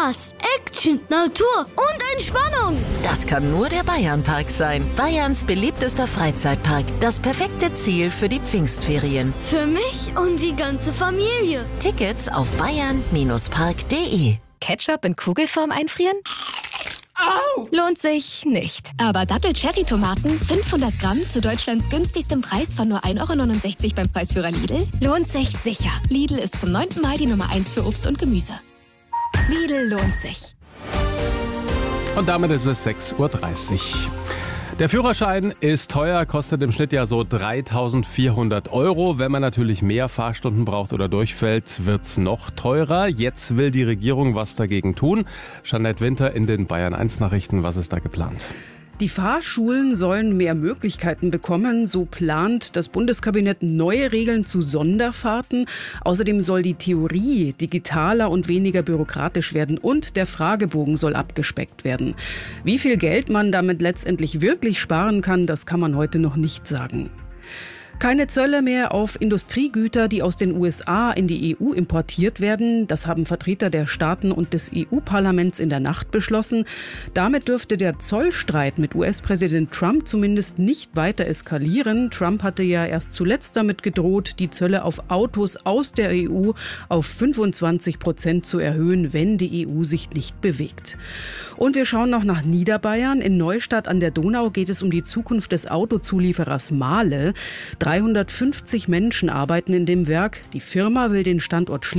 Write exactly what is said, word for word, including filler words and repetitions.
Spaß, Action, Natur und Entspannung. Das kann nur der Bayernpark sein. Bayerns beliebtester Freizeitpark. Das perfekte Ziel für die Pfingstferien. Für mich und die ganze Familie. Tickets auf bayern Park punkt de. Ketchup in Kugelform einfrieren? Au! Lohnt sich nicht. Aber Dattel-Cherry-Tomaten, fünfhundert Gramm zu Deutschlands günstigstem Preis von nur ein Euro neunundsechzig beim Preisführer Lidl, lohnt sich sicher. Lidl ist zum neunten Mal die Nummer eins für Obst und Gemüse. Lidl lohnt sich. Und damit ist es sechs Uhr dreißig. Der Führerschein ist teuer, kostet im Schnitt ja so dreitausendvierhundert Euro. Wenn man natürlich mehr Fahrstunden braucht oder durchfällt, wird's noch teurer. Jetzt will die Regierung was dagegen tun. Jeanette Winter in den Bayern eins Nachrichten. Was ist da geplant? Die Fahrschulen sollen mehr Möglichkeiten bekommen. So plant das Bundeskabinett neue Regeln zu Sonderfahrten. Außerdem soll die Theorie digitaler und weniger bürokratisch werden und der Fragebogen soll abgespeckt werden. Wie viel Geld man damit letztendlich wirklich sparen kann, das kann man heute noch nicht sagen. Keine Zölle mehr auf Industriegüter, die aus den U S A in die E U importiert werden. Das haben Vertreter der Staaten und des E U-Parlaments in der Nacht beschlossen. Damit dürfte der Zollstreit mit U S-Präsident Trump zumindest nicht weiter eskalieren. Trump hatte ja erst zuletzt damit gedroht, die Zölle auf Autos aus der E U auf fünfundzwanzig Prozent zu erhöhen, wenn die E U sich nicht bewegt. Und wir schauen noch nach Niederbayern. In Neustadt an der Donau geht es um die Zukunft des Autozulieferers Mahle. dreihundertfünfzig Menschen arbeiten in dem Werk. Die Firma will den Standort schließen.